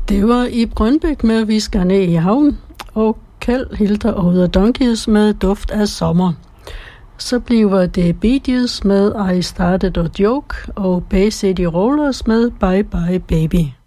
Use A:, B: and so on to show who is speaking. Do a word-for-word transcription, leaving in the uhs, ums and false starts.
A: Det var i Brøndbæk med Vi skal ned i havn, og Kjeld, Hilda og The Donkeys med Duft af sommer. Så bliver det Bee Gees med I Started a Joke, og Bay City Rollers med Bye Bye Baby.